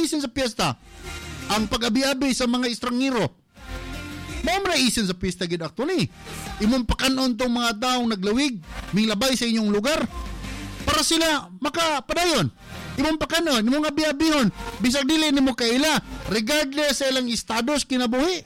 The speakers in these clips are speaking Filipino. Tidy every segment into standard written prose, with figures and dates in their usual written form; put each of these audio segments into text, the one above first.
isin sa piyesta? Ang pag-abi-abi sa mga estranghero. Mao isin sa piyesta gid actually. Imong pakanon tong mga taong naglawig, milabay sa inyong lugar para sila makapadayon. Imong pakanon, imong abi-abihon, bisag dili nimo kaila, regardless sa ilang estados kinabuhi.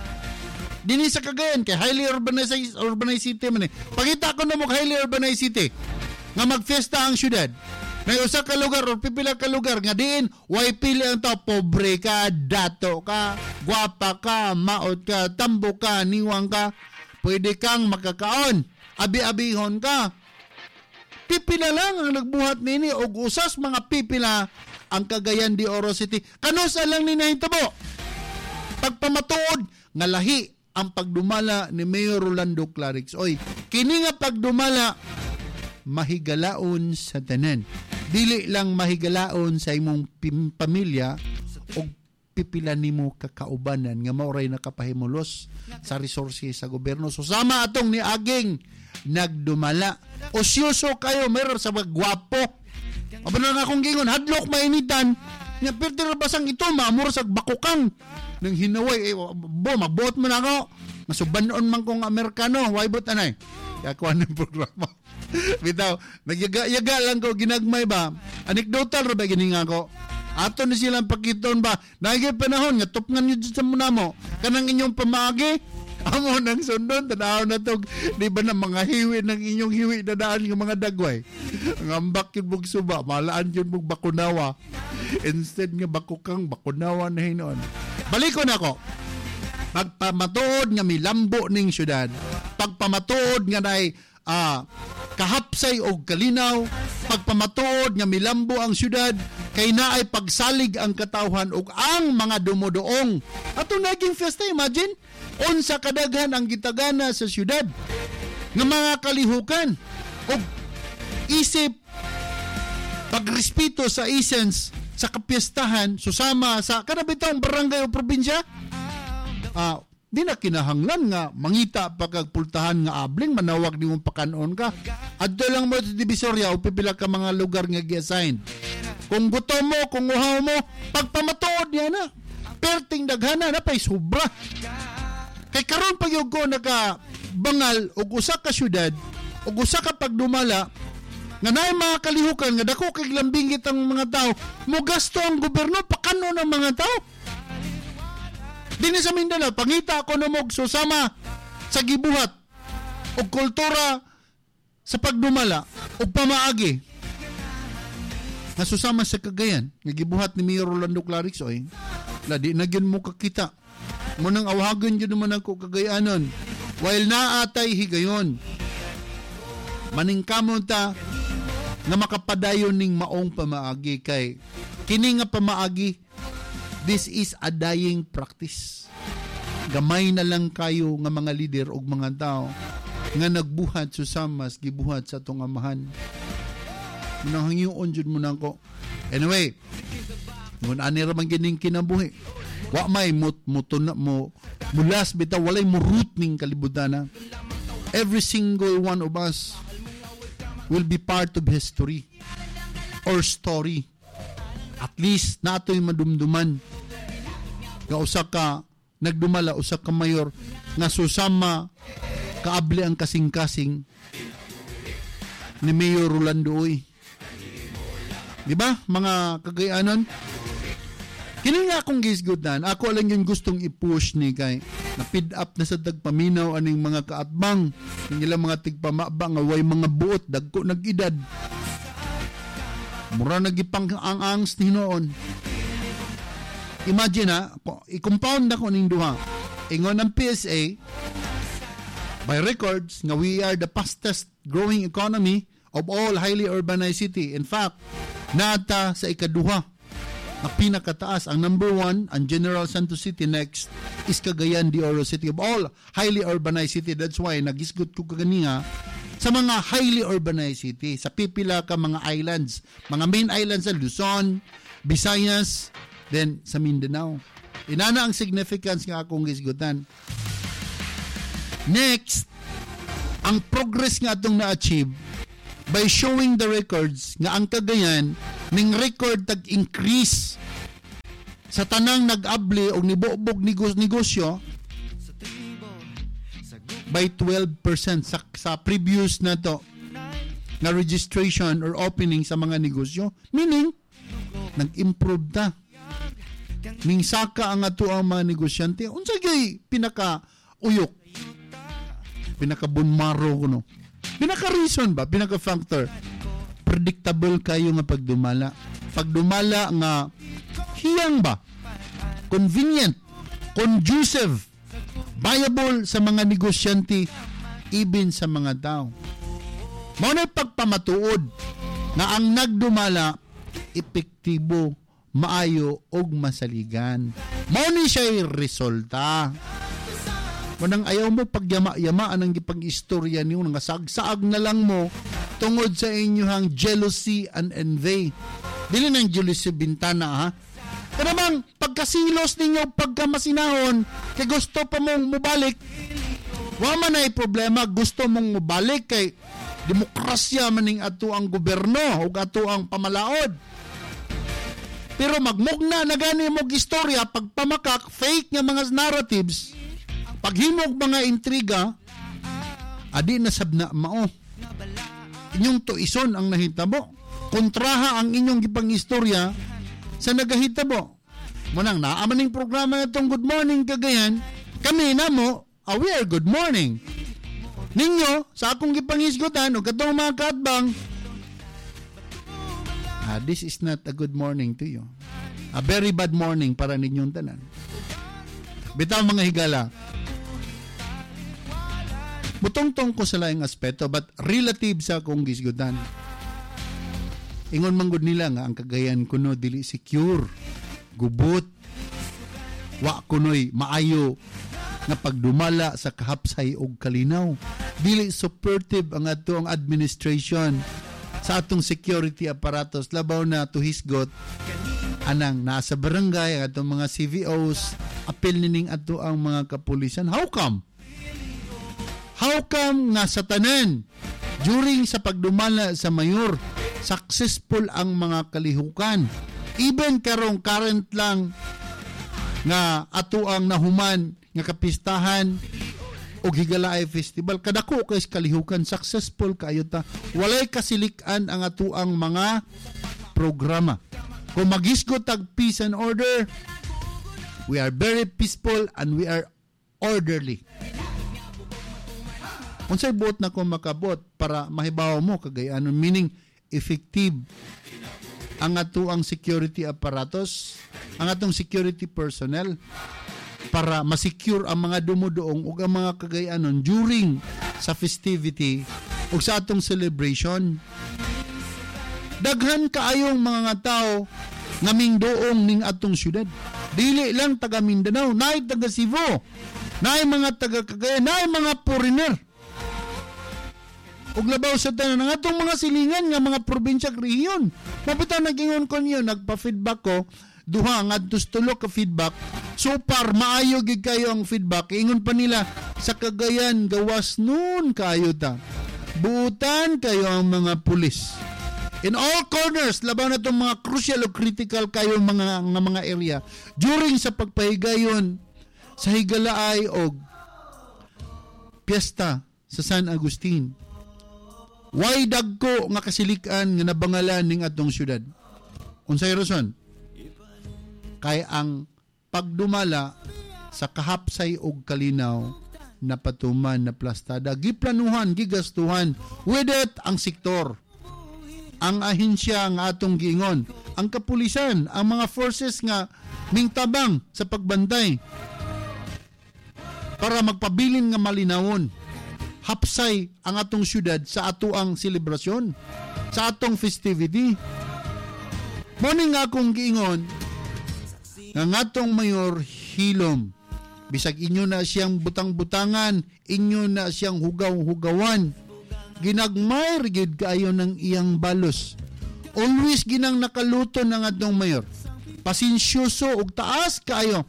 Dini sa Cagayan kay highly urbanized city man. Pangita ko na mo highly urbanized city nga magfiesta ang syudad. May usa ka lugar o pipila ka lugar nga diin way pili ang tao, pobre ka, dato ka, gwapa ka, maot ka, tambo ka, niwang ka, pwede kang makakaon, abi-abihon ka. Pipila lang ang nagbuhat nini og usas mga pipila ang Cagayan de Oro City. Kanusa lang ni nahitabo. Pagpamatuod nga lahi ang pagdumala ni Mayor Rolando Clarix. Oy, kini nga pagdumala mahigalaon sa tanan. Dili lang mahigalaon sa imong pamilya o pipila nimo kakaubanan nga maoray nakapahimulos sa resources sa gobyerno. So sama atong ni aging nagdumala. Osyoso kayo, meron sa mga gwapo. Aba na nga akong gingon, hadlok mainitan. Nga pertir basang ito, maamur sa bakukang. Nang hinaway, magbuot mo na ako. Masubanon man kong Amerikano, waibot anay. Kaya kuha ng programa. Bitaw, nagyaga lang ko, ginagmay ba? Anekdotal ro ba gininga ko? Ato na silang pakiton ba? Nagay panahon, nga tupngan nyo dyan sa muna mo. Kanang inyong pamagi, amo nang sundon, tanaw na to, di ba na mga hiwi ng inyong hiwi na daan ng mga dagway? Ang ambak yung bugsuba, malaan yun mong bakunawa. Instead nga bakukang, bakunawa na hinoon. Balikon ako. Pagpamatuod nga milambo ning syudad, pagpamatuod nga nay kahapsay o kalinaw, pagpamatuod nga milambo ang syudad, kay naay pagsalig ang katawhan ug ang mga dumudoong. Ato naging fiesta, imagine, unsa kadaghan ang gitagana sa syudad nga mga kalihukan ug isip pagrespeto sa essence sa kapiestahan susama sa kada bitong barangay o probinsya. Di na kinahanglan nga mangita pagkagpultahan nga abling manawag ni mong pakanon ka. Adto lang mo sa Divisoria o pipila ka mga lugar nga gi-assign. Kung gutom mo, kung uhaw mo, pagpamatuod niya na. Perting daghana na pa'y sobra. Kay karon pag yung ko nakabangal og usa ka syudad, og usa ka pagdumala, nga naay mga kalihukan, nga dako kay lambingit ang mga tao, mo gasto ang gobyerno, pakanon ang mga tao. Dini sa Mindanao, pangita ako na mog susama sa gibuhat o kultura sa pagdumala o pamaagi na susama sa Cagayan nga gibuhat ni Mayor Rolando Clarix. Oy, di na gyud mo kakita mo nang awagon gyud naman ako Cagayanon while naatay higayon maningkamon ta nga makapadayon ning maong pamaagi. Kay kini nga pamaagi, this is a dying practice. Gamay na lang kayo nga mga leader o mga tao nga nagbuhat susamas, gibuhat sa itong amahan. Nahangyoon dyan mo na ako. Anyway, ngun ani ramang gining kinabuhi. Wa may muto na mo, mulas bitaw, walay mo root ning kalibutan. Every single one of us will be part of history or story. At least nato'y madumduman nga usa ka nagdumala, usa ka mayor nga susama kaabli ang kasing-kasing ni Mayor Rolando. Oy, di ba mga Kagayanon? Kini nga akong gisgutan, ako lang yung gustong i-push ni kay na-feed up na sa tagpaminaw aning mga kaatbang ng ilang mga tigpamaba nga way mga buot dagko nag-edad. Mura nagipang ang angs ni noon. Imagine i-compound ako ning duha. Ingon ng PSA, by records, nga we are the fastest growing economy of all highly urbanized city. In fact, nata sa ikaduha na pinakataas. Ang number 1, ang General Santos City. Next is Cagayan de Oro City. Of all highly urbanized city, that's why nagisgot ko kaniya sa mga highly urbanized city, sa pipila ka mga islands, mga main islands sa Luzon, Visayas, then sa Mindanao. Inana ang significance nga akong gisgutan. Next, ang progress nga itong na-achieve by showing the records nga ang Cagayan ning record tag-increase sa tanang nag-abli o nibobog negosyo by 12% sa previous na to na registration or opening sa mga negosyo. Meaning, nag-improve ta. Ning saka ang ato ang mga negosyante. Unsa gay pinaka-uyok? Pinaka-bunmaro kuno. Pinaka-reason ba? Pinaka-factor. Predictable kayo nga pagdumala. Pagdumala nga hiyang ba? Convenient. Conducive. Viable sa mga negosyante even sa mga tao. Mao na pagpamatuod na ang nagdumala epektibo, maayo og masaligan. Mao ni siya resulta. Manang ayaw mo pagyama-yamaan ang gipag-istorya niyo nga sagsaag na lang mo tungod sa inyong jealousy and envy. Dili nang jealousy bintana ha. Kanamang pagkasilos ninyo pagkamasinahon kay gusto pa mong mubalik. Wa man ay problema, gusto mong mubalik kay demokrasya maning ato ang gobyerno ug ato ang pamalaod. Pero magmugna na gani mo istorya pagpamakak fake nga mga narratives, paghimog mga intriga, adi na sabna mao. Inyong tuison ang nahitabo. Kontraha ang inyong gipang istorya sa nagahitabo. Munang naamaning programa na itong Good Morning Cagayan, kami na mo, we are Good Morning. Ninyo, sa akong gipangisgutan, o katong mga kaatbang, this is not a good morning to you. A very bad morning para ninyong tanan. Bitaw mga higala. Butong-tong ko sa laing aspeto, but relative sa akong gisgutan. Ingon manggod nila nga ang Cagayan kuno dili secure, gubot, wa kunoy maayo nga pagdumala sa kahapsay og kalinaw. Dili supportive ang atong administration sa atong security apparatus, labaw na tuhisgot anang nasa barangay ang atong mga CVOs, apil nining ato ang mga kapulisan. How come? How come nga sa tanan during sa pagdumala sa mayor successful ang mga kalihukan? Even karong current lang nga ato ang nahuman nga kapistahan o Higalaay Festival, kadako kay kalihukan, successful kayo ta. Walay kasilikan ang ato ang mga programa. Kung magisgot tag peace and order, we are very peaceful and we are orderly. Unsay buot na ko makabot para mahibaw mo Cagayan, meaning effective ang ato ang security apparatus, ang atong security personnel para ma-secure ang mga dumudoong ug ang mga Cagayanon during sa festivity ug sa atong celebration. Daghan kaayong mga tao nga mingdoong ning atong syudad. Dili lang taga Mindanao, naay taga Cebu, naay mga taga Cagayan, naay mga foreigner. Ug labaw sa tanan ng atong mga silingan nga mga probinsya ug rehiyon. Mapita nagingon ko niyo, nagpa-feedback ko, duha nga tulo ka feedback. So far maayo gid kayo ang feedback. Ingon pa nila sa Cagayan gawas nun kayo ta. Buutan kayo ang mga pulis. In all corners, labaw na itong mga crucial o critical kayo mga area during sa pagpahigayon sa Higalaay o piyesta sa San Agustin. Why dagko nga kasilikan nga nabangalan ning atong syudad? Unsay rason? Kay ang pagdumala sa kahapsay og kalinaw na patuman na plastada, giplanuhan, gigastuhan with it ang sektor, ang ahensya nga atong giingon, ang kapulisan, ang mga forces nga mingtabang sa pagbantay para magpabilin nga malinawon hapsay ang atong syudad sa ato ang selebrasyon, sa atong festivity. Morning nga akong giingon nga atong mayor hilom, bisag inyo na siyang butang-butangan, inyo na siyang hugaw-hugawan, ginagmay rigid kaayo ng iyang balos. Always ginang nakaluto ng atong mayor, pasensyoso ug taas kaayo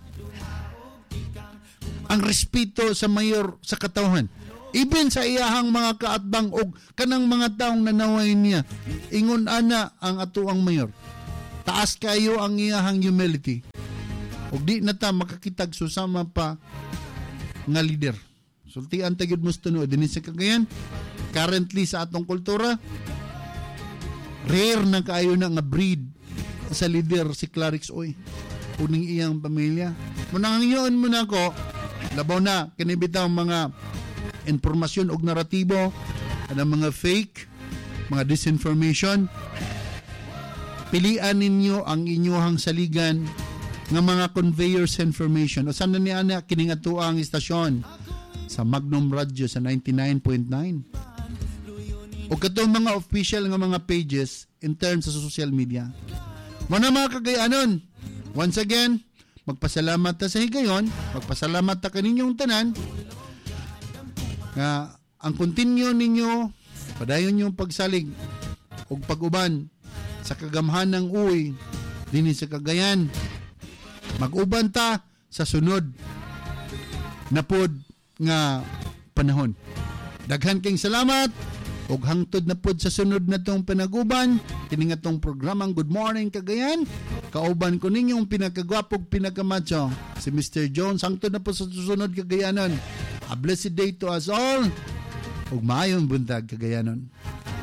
ang respeto sa mayor sa katawhan. Even sa iyahang mga kaatbang og kanang mga taong nanaway niya, ingon ana ang ato ang mayor. Taas kayo ang iyahang humility. ug di na ta makakitag susama pa nga leader. Sultian ta gyud mo tuno dinhi sa Cagayan. Currently sa atong kultura, rare na kaayo na nga breed sa leader si Clarix Oy uning iyang pamilya. Munangyon mo na ko labaw na kinibitaw mga informasyon og naratibo ana mga fake, mga disinformation. Pilian ninyo ang inyong saligan nga mga conveyors information. O saan na niya na kining atuang istasyon sa Magnum Radio sa 99.9. O katong mga official nga mga pages in terms sa social media. Muna mga Cagayanon, once again, magpasalamat ta sa higayon, magpasalamat ta kaninyong tanan nga ang continue ninyo padayon yung pagsalig o pag-uban sa kagamhanang uy dinhi sa Cagayan. Mag-uban ta sa sunod na pod nga panahon. Daghan kayong salamat ug hangtod na pod sa sunod na tong panaguban kini nga tong programang Good Morning Cagayan. Kauban ko ninyong pinakagwapog pinakamacho si Mr. Jones. Hangtod na po sa susunod Cagayanon. A blessed day to us all ug maayong buntag Cagayanon.